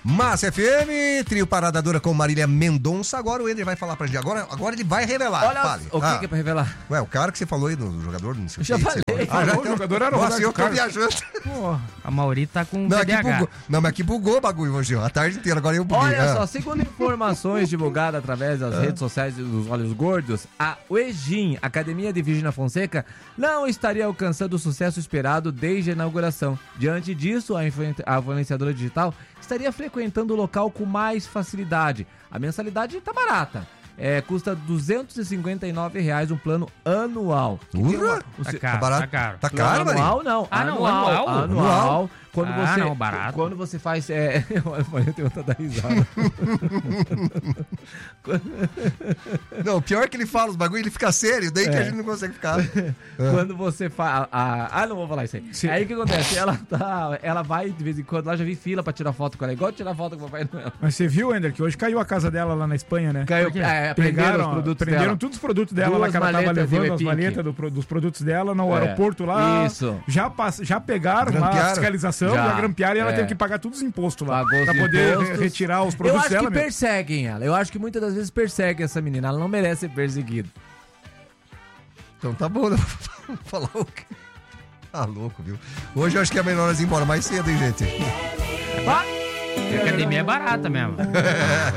Massa FM, trio Parada Dura com Marília Mendonça. Agora o Ender vai falar pra gente. Agora ele vai revelar. Olha, fale. o que é pra revelar? Ué, o cara que você falou aí do jogador, não sei o que. Já falei. O jogador era o Nossa, eu tô Carlos. viajando. Pô, a Mauri tá com Não, TDAH. mas aqui bugou o bagulho hoje, ó. A tarde inteira, agora eu buguei. Olha só, segundo informações divulgadas através das redes sociais dos Olhos Gordos, a UEGIM, Academia de Virgínia Fonseca, não estaria alcançando o sucesso esperado desde a inauguração. Diante disso, a influenciadora digital estaria frequentando o local com mais facilidade. A mensalidade tá barata. Custa R$259 um plano anual. Tá caro, barato. tá caro. Tá caro, Marília? Anual não. Ah, não, Anual. Quando você, não, barato. Quando você faz... Eu tenho vontade de dar risada. Não, o pior é que ele fala os bagulho, ele fica sério, daí que a gente não consegue ficar. Quando você faz... não vou falar isso aí. Sim. Aí o que acontece? Ela vai de vez em quando, lá já vi fila pra tirar foto com ela. Igual tirar foto com o Papai Noel. Mas você viu, Ender, que hoje caiu a casa dela lá na Espanha, né? Caiu, prenderam os produtos prenderam dela. todos os produtos dela lá Duas que ela tava maletas de levando, as Pink. maletas dos produtos dela no aeroporto lá. Isso. Já pegaram lá a Grampearam. fiscalização, já grampearam e ela teve que pagar todos os impostos lá. Pagou os pra poder impostos. retirar os Eu produtos acho dela que mesmo. perseguem ela. Eu acho que muitas das vezes perseguem essa menina. Ela não merece ser perseguida. Então tá bom, né? Falar o quê? Tá louco, viu? Hoje eu acho que é melhor nós ir embora mais cedo, hein, gente? A academia é barata mesmo.